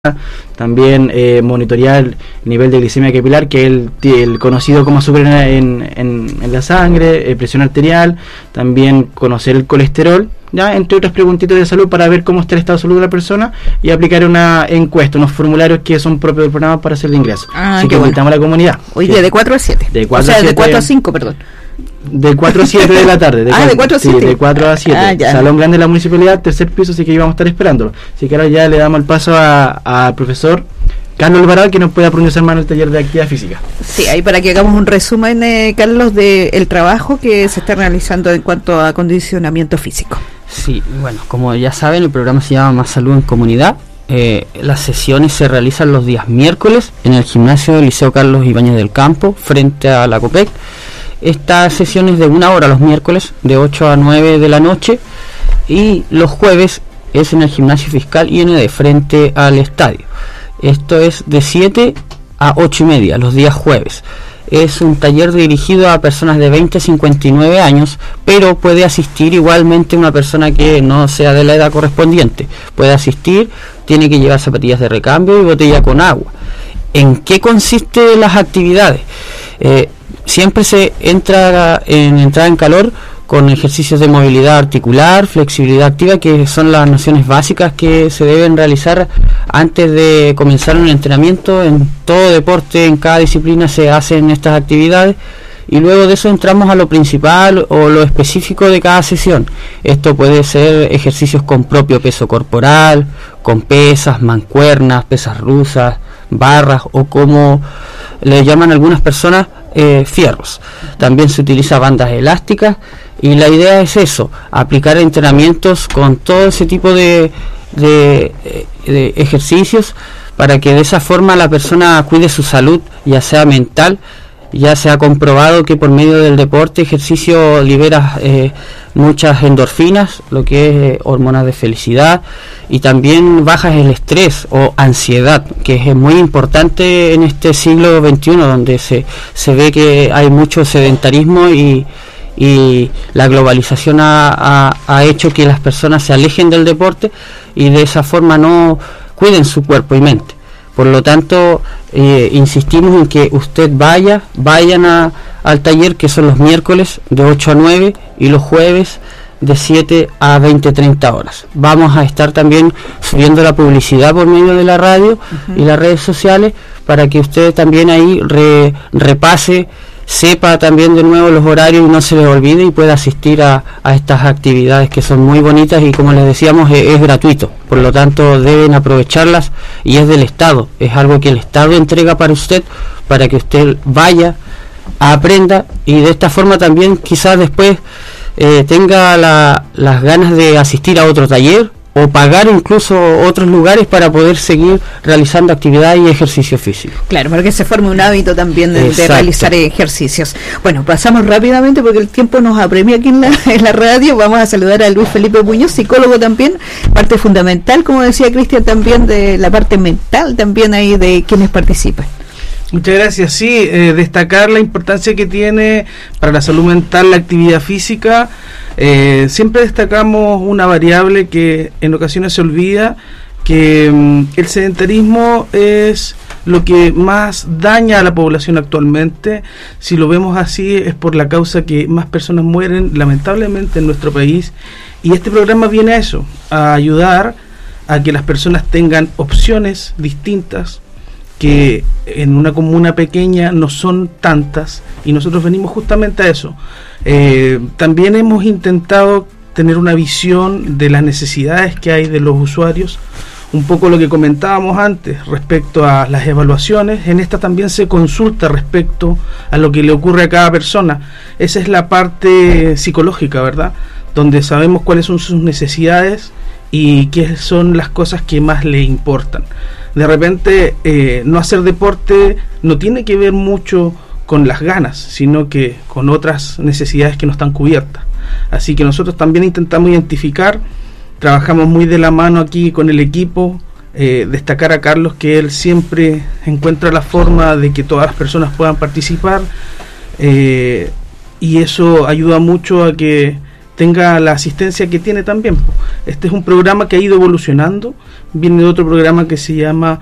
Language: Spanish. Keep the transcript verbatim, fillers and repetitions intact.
también eh, monitorear el nivel de glicemia capilar, que es el, el conocido como azúcar en, en, en la sangre, eh, presión arterial, también conocer el colesterol, ya entre otras preguntitas de salud para ver cómo está el estado de salud de la persona y aplicar una encuesta, unos formularios que son propios del programa para hacer el ingreso. Ah, Así que bueno. invitamos a la comunidad. Hoy día de cuatro a siete. De cuatro o sea, a siete, de cuatro a cinco, perdón. De cuatro a siete de la tarde. Ah, de cuatro a siete. Sí, de cuatro a siete. Ah, ya. Salón grande de la municipalidad, tercer piso, así que íbamos a estar esperándolo. Así que ahora ya le damos el paso al profesor Carlos Alvarado, que nos pueda pronunciar más en el taller de actividad física. Sí, ahí para que hagamos un resumen, eh, Carlos, del trabajo que se está realizando en cuanto a acondicionamiento físico. Sí, bueno, como ya saben, el programa se llama Más Salud en Comunidad. Eh, las sesiones se realizan los días miércoles en el gimnasio del Liceo Carlos Ibáñez del Campo, frente a la COPEC. Estas sesiones de una hora los miércoles, de ocho a nueve de la noche, y los jueves es en el gimnasio Fiscal I N D, frente al estadio. Esto es de siete a ocho y media, los días jueves. Es un taller dirigido a personas de veinte a cincuenta y nueve años, pero puede asistir igualmente una persona que no sea de la edad correspondiente. Puede asistir, tiene que llevar zapatillas de recambio y botella con agua. ¿En qué consisten las actividades? Eh, siempre se entra en entrada en calor con ejercicios de movilidad articular, flexibilidad activa, que son las nociones básicas que se deben realizar antes de comenzar un entrenamiento. En todo deporte, en cada disciplina se hacen estas actividades, y luego de eso entramos a lo principal o lo específico de cada sesión. Esto puede ser ejercicios con propio peso corporal, con pesas, mancuernas, pesas rusas, barras, o como le llaman algunas personas, eh, fierros. También se utiliza bandas elásticas, y la idea es eso, aplicar entrenamientos con todo ese tipo de, de, de ejercicios, para que de esa forma la persona cuide su salud, ya sea mental. Ya se ha comprobado que por medio del deporte, ejercicio, libera eh, muchas endorfinas, lo que es eh, hormonas de felicidad, y también bajas el estrés o ansiedad, que es muy importante en este siglo veintiuno, donde se, se ve que hay mucho sedentarismo, y, y la globalización ha, ha, ha hecho que las personas se alejen del deporte y de esa forma no cuiden su cuerpo y mente. Por lo tanto, eh, insistimos en que usted vaya, vayan a, al taller, que son los miércoles de ocho a nueve y los jueves de siete a veinte treinta horas. Vamos a estar también subiendo la publicidad por medio de la radio uh-huh. y las redes sociales, para que usted también ahí re, repase, sepa también de nuevo los horarios y no se les olvide, y pueda asistir a, a estas actividades que son muy bonitas, y como les decíamos, es, es gratuito. Por lo tanto, deben aprovecharlas, y es del Estado, es algo que el Estado entrega para usted, para que usted vaya, aprenda, y de esta forma también quizás después eh, tenga la, las ganas de asistir a otro taller, o pagar incluso otros lugares para poder seguir realizando actividad y ejercicio físico. Claro, para que se forme un hábito también de, de realizar ejercicios. Bueno, pasamos rápidamente porque el tiempo nos apremia aquí en la, en la radio. Vamos a saludar a Luis Felipe Muñoz, psicólogo también, parte fundamental, como decía Cristian, también de la parte mental también ahí de quienes participan. Muchas gracias. Sí, eh, destacar la importancia que tiene para la salud mental la actividad física. Eh, siempre destacamos una variable que en ocasiones se olvida, que mm, el sedentarismo es lo que más daña a la población actualmente. Si lo vemos así, es por la causa que más personas mueren lamentablemente en nuestro país, y este programa viene a eso, a ayudar a que las personas tengan opciones distintas, que en una comuna pequeña no son tantas, y nosotros venimos justamente a eso. Eh, también hemos intentado tener una visión de las necesidades que hay de los usuarios, un poco lo que comentábamos antes respecto a las evaluaciones. En esta también se consulta respecto a lo que le ocurre a cada persona. Esa es la parte psicológica, ¿verdad?, donde sabemos cuáles son sus necesidades y qué son las cosas que más le importan. De repente, eh, no hacer deporte no tiene que ver mucho con las ganas, sino que con otras necesidades que no están cubiertas. Así que nosotros también intentamos identificar, trabajamos muy de la mano aquí con el equipo, eh, destacar a Carlos que él siempre encuentra la forma de que todas las personas puedan participar, eh, y eso ayuda mucho a que tenga la asistencia que tiene también. Este es un programa que ha ido evolucionando, viene de otro programa que se llama